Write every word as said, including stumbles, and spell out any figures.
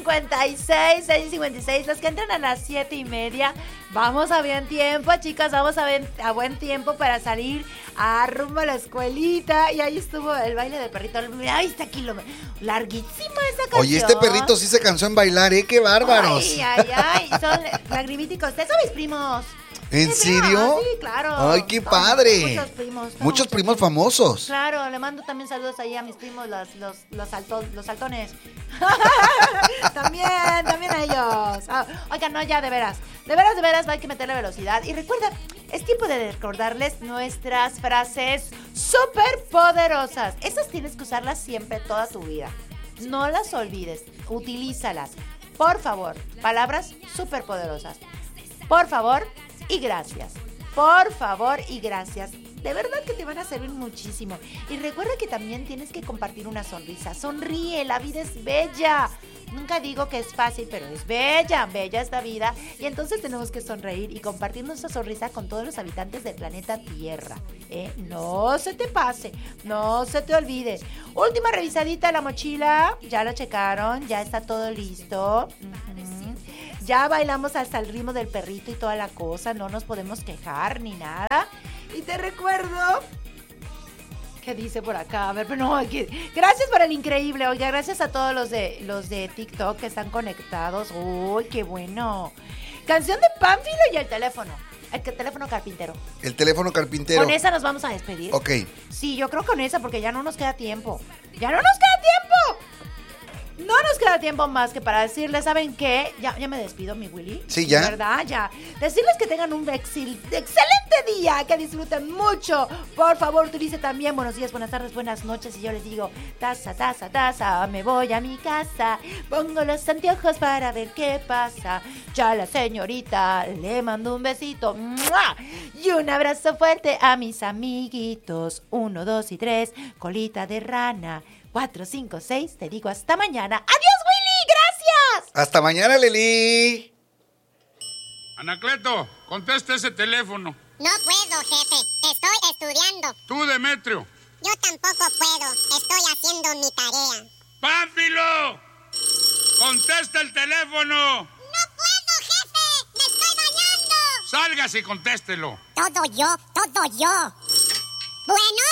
cincuenta y seis, seis cincuenta y seis. Los que entran a las siete y media. Vamos a buen tiempo, chicas. Vamos a, ben, a buen tiempo para salir a rumbo a la escuelita. Y ahí estuvo el baile del perrito. Ay, está kilómetro. Larguísima esa canción. Oye, este perrito sí se cansó en bailar, ¿eh? ¡Qué bárbaros! Ay, ay, ay. Son lagrimíticos. Ustedes son mis primos. ¿En serio? Sí, claro. ¡Ay, qué padre! Muchos primos. Muchos primos famosos. Claro, le mando también saludos ahí a mis primos, los, los, los, alto, los saltones. también, también a ellos. Ah, oigan, no, ya, de veras. De veras, de veras, hay que meterle velocidad. Y recuerda, es tiempo de recordarles nuestras frases súper poderosas. Esas tienes que usarlas siempre, toda tu vida. No las olvides, utilízalas. Por favor, palabras súper poderosas. Por favor y gracias. Por favor y gracias. De verdad que te van a servir muchísimo. Y recuerda que también tienes que compartir una sonrisa. Sonríe, la vida es bella. Nunca digo que es fácil, pero es bella. Bella esta vida. Y entonces tenemos que sonreír y compartir nuestra sonrisa con todos los habitantes del planeta Tierra. ¿Eh? No se te pase, no se te olvide. Última revisadita a la mochila. Ya la checaron, ya está todo listo. Uh-huh. Ya bailamos hasta el ritmo del perrito y toda la cosa. No nos podemos quejar ni nada. Y te recuerdo... ¿Qué dice por acá? A ver, pero no, aquí. Gracias por el increíble. Oiga, gracias a todos los de los de TikTok que están conectados. Uy, qué bueno. Canción de Pánfilo y el teléfono. El teléfono carpintero. El teléfono carpintero. ¿Con esa nos vamos a despedir? Ok. Sí, yo creo con esa porque ya no nos queda tiempo. ¡Ya no nos queda tiempo! No nos queda tiempo más que para decirles, ¿saben qué? Ya, ya me despido, mi Willy. Sí, ya. ¿Verdad? Ya. Decirles que tengan un excel, excelente día, que disfruten mucho. Por favor, utilice también buenos días, buenas tardes, buenas noches. Y yo les digo, taza, taza, taza, me voy a mi casa. Pongo los anteojos para ver qué pasa. Ya la señorita le mando un besito. ¡Mua! Y un abrazo fuerte a mis amiguitos. Uno, dos y tres, colita de rana. Cuatro, cinco, seis, te digo hasta mañana. ¡Adiós, Willy! ¡Gracias! ¡Hasta mañana, Leli! Anacleto, contesta ese teléfono. No puedo, jefe. Estoy estudiando. Tú, Demetrio. Yo tampoco puedo. Estoy haciendo mi tarea. ¡Pánfilo! ¡Contesta el teléfono! ¡No puedo, jefe! ¡Me estoy bañando! ¡Sálgase y contéstelo! Todo yo, todo yo. Bueno.